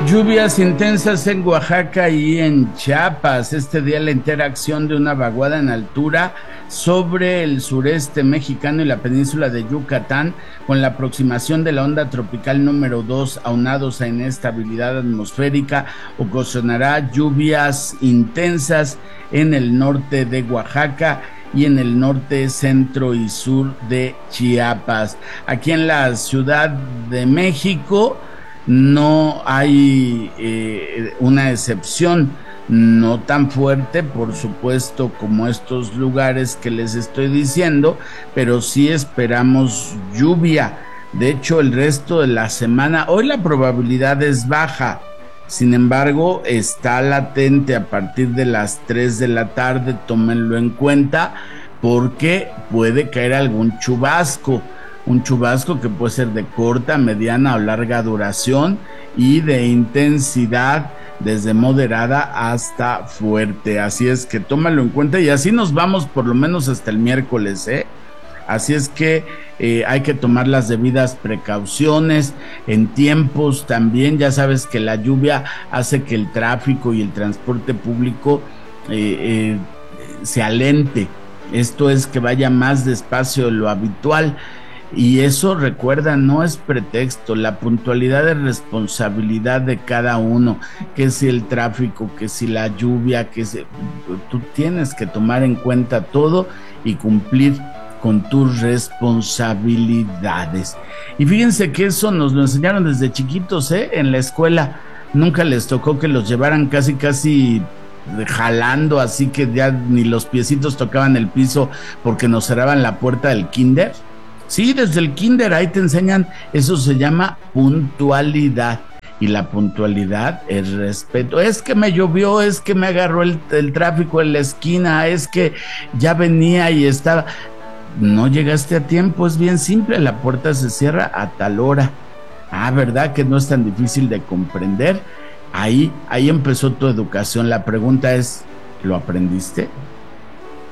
Lluvias intensas en Oaxaca y en Chiapas. Este día la interacción de una vaguada en altura sobre el sureste mexicano y la península de Yucatán, con la aproximación de la onda tropical número 2 aunados a inestabilidad atmosférica, ocasionará lluvias intensas en el norte de Oaxaca y en el norte, centro y sur de Chiapas. Aquí en la Ciudad de México no hay una excepción, no tan fuerte, por supuesto, como estos lugares que les estoy diciendo, pero sí esperamos lluvia. De hecho, el resto de la semana, hoy la probabilidad es baja, sin embargo, está latente a partir de las 3 de la tarde, tómenlo en cuenta, porque puede caer algún chubasco. Un chubasco que puede ser de corta, mediana o larga duración y de intensidad desde moderada hasta fuerte. Así es que tómalo en cuenta y así nos vamos por lo menos hasta el miércoles, ¿eh? Así es que hay que tomar las debidas precauciones en tiempos también. Ya sabes que la lluvia hace que el tráfico y el transporte público se alente. Esto es que vaya más despacio de lo habitual. Y eso, recuerda, no es pretexto. La puntualidad es responsabilidad de cada uno. Que si el tráfico, que si la lluvia, tú tienes que tomar en cuenta todo y cumplir con tus responsabilidades. Y fíjense que eso nos lo enseñaron desde chiquitos, en la escuela. Nunca les tocó que los llevaran casi jalando, así que ya ni los piecitos tocaban el piso porque nos cerraban la puerta del kinder. Sí, desde el kinder ahí te enseñan, eso se llama puntualidad. Y la puntualidad es respeto. Es que me llovió, es que me agarró el tráfico en la esquina, es que ya venía y estaba. No llegaste a tiempo, es bien simple, la puerta se cierra a tal hora. Ah, ¿verdad que no es tan difícil de comprender? Ahí empezó tu educación. La pregunta es, ¿lo aprendiste?